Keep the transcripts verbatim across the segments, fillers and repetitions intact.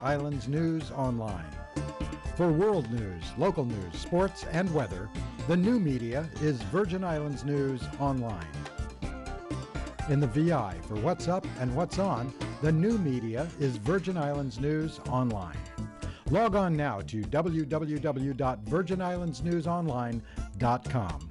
Islands News Online. For world news, local news, sports, and weather, the new media is Virgin Islands News Online. In the V I for what's up and what's on, the new media is Virgin Islands News Online. Log on now to w w w dot virgin islands news online dot com.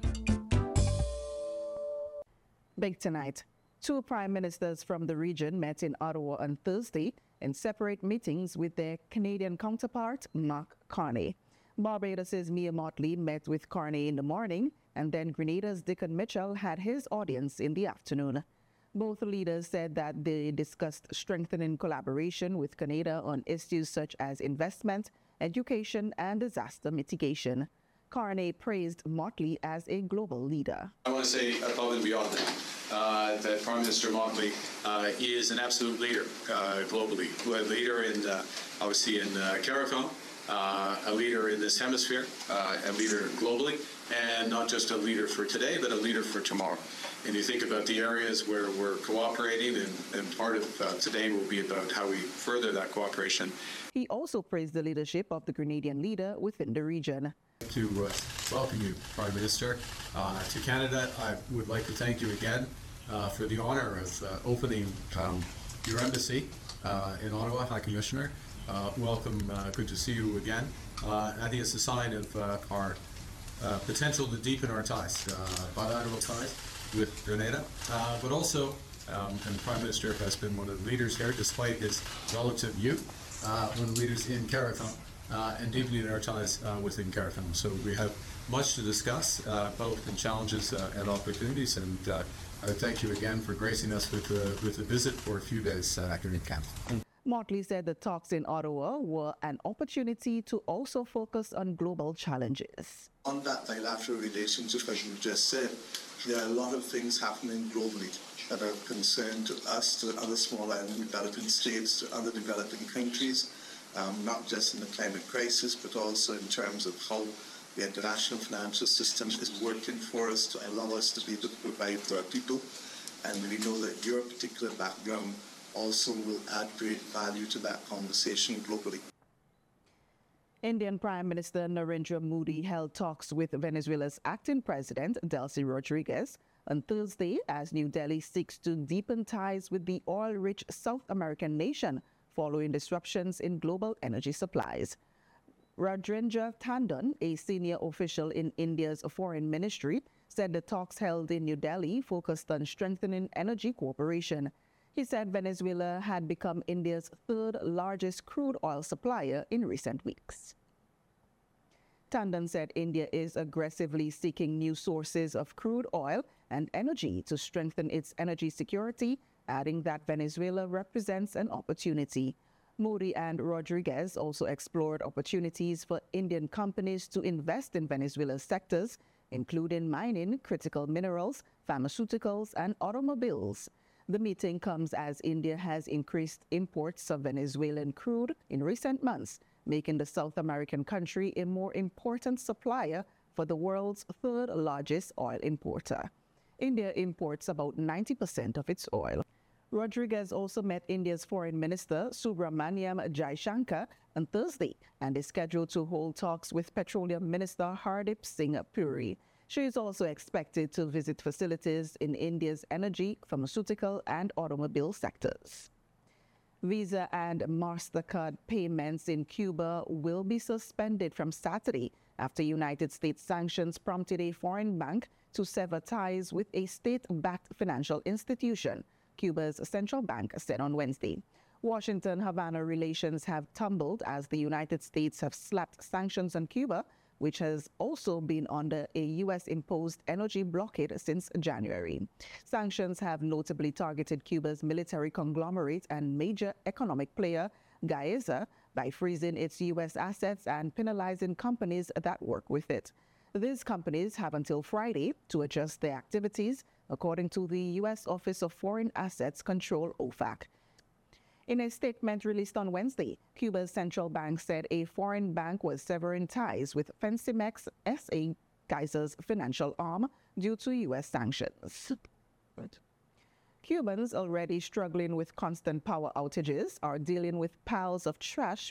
Big tonight. Two prime ministers from the region met in Ottawa on Thursday in separate meetings with their Canadian counterpart, Mark Carney. Barbados' Mia Mottley met with Carney in the morning, and then Grenada's Dickon Mitchell had his audience in the afternoon. Both leaders said that they discussed strengthening collaboration with Canada on issues such as investment, education, and disaster mitigation. Carney praised Mottley as a global leader. I want to say above and beyond that, uh, that Prime Minister Mottley uh, is an absolute leader uh, globally, a leader in, uh, obviously in uh, CARICOM, uh, a leader in this hemisphere, uh, a leader globally, and not just a leader for today, but a leader for tomorrow. And you think about the areas where we're cooperating, and, and part of uh, today will be about how we further that cooperation. He also praised the leadership of the Grenadian leader within the region. To uh, welcome you, Prime Minister, uh, to Canada. I would like to thank you again uh, for the honour of uh, opening um, your embassy uh, in Ottawa, High Commissioner. Uh, welcome, uh, good to see you again. Uh, I think it's a sign of uh, our uh, potential to deepen our ties, uh, bilateral ties with Grenada, uh, but also, um, and the Prime Minister has been one of the leaders here, despite his relative youth, uh, one of the leaders in CARICOM, uh, and deepening our ties uh, within CARICOM. So we have much to discuss, uh, both in challenges uh, and opportunities, and uh, I thank you again for gracing us with, uh, with a visit for a few days uh, during camp. Mottley said the talks in Ottawa were an opportunity to also focus on global challenges. On that bilateral relationship, as you just said, there are a lot of things happening globally that are concerned to us, to other small island developing states, to other developing countries, um, not just in the climate crisis, but also in terms of how the international financial system is working for us to allow us to be able to provide for our people. And we know that your particular background also will add great value to that conversation globally. Indian Prime Minister Narendra Modi held talks with Venezuela's acting president, Delcy Rodriguez, on Thursday as New Delhi seeks to deepen ties with the oil-rich South American nation following disruptions in global energy supplies. Rajendra Tandon, a senior official in India's foreign ministry, said the talks held in New Delhi focused on strengthening energy cooperation. He said Venezuela had become India's third largest crude oil supplier in recent weeks. Tandon said India is aggressively seeking new sources of crude oil and energy to strengthen its energy security, adding that Venezuela represents an opportunity. Modi and Rodriguez also explored opportunities for Indian companies to invest in Venezuela's sectors, including mining, critical minerals, pharmaceuticals, and automobiles. The meeting comes as India has increased imports of Venezuelan crude in recent months, making the South American country a more important supplier for the world's third largest oil importer. India imports about ninety percent of its oil. Rodriguez also met India's Foreign Minister Subramaniam Jaishankar on Thursday and is scheduled to hold talks with Petroleum Minister Hardip Singh Puri. She is also expected to visit facilities in India's energy, pharmaceutical, and automobile sectors. Visa and MasterCard payments in Cuba will be suspended from Saturday after United States sanctions prompted a foreign bank to sever ties with a state-backed financial institution, Cuba's central bank said on Wednesday. Washington-Havana relations have tumbled as the United States have slapped sanctions on Cuba, which has also been under a U S-imposed energy blockade since January. Sanctions have notably targeted Cuba's military conglomerate and major economic player, Gaesa, by freezing its U S assets and penalizing companies that work with it. These companies have until Friday to adjust their activities, according to the U S Office of Foreign Assets Control, O F A C. In a statement released on Wednesday, Cuba's central bank said a foreign bank was severing ties with Fensimex S A, Geyser's financial arm, due to U S sanctions. Cubans, already struggling with constant power outages, are dealing with piles of trash